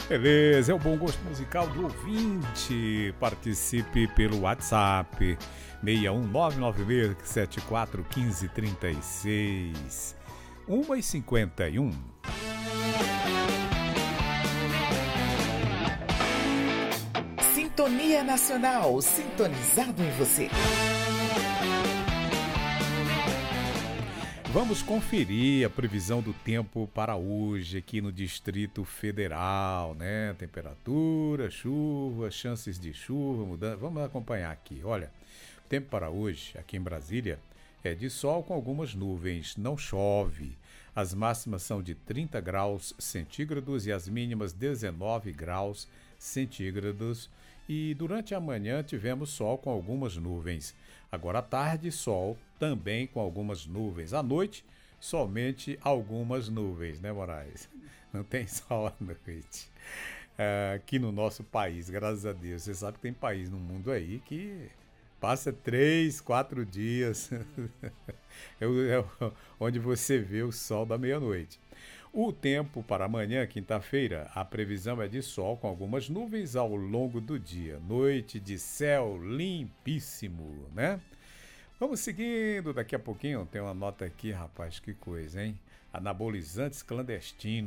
Beleza, é o bom gosto musical do ouvinte. Participe pelo WhatsApp 61996741536. 1h51. Sintonia Nacional, sintonizado em você. Vamos conferir a previsão do tempo para hoje aqui no Distrito Federal, né? Temperatura, chuva, chances de chuva, mudança. Vamos acompanhar aqui. Olha, o tempo para hoje aqui em Brasília é de sol com algumas nuvens, não chove. As máximas são de 30 graus centígrados e as mínimas 19 graus centígrados. E durante a manhã tivemos sol com algumas nuvens. Agora à tarde, sol também com algumas nuvens. À noite, somente algumas nuvens, né, Moraes? Não tem sol à noite. Aqui no nosso país, graças a Deus. Você sabe que tem país no mundo aí que passa 3, 4 dias onde você vê o sol da meia-noite. O tempo para amanhã, quinta-feira, a previsão é de sol com algumas nuvens ao longo do dia. Noite de céu limpíssimo, né? Vamos seguindo, daqui a pouquinho tem uma nota aqui, rapaz, que coisa, hein? Anabolizantes clandestinos.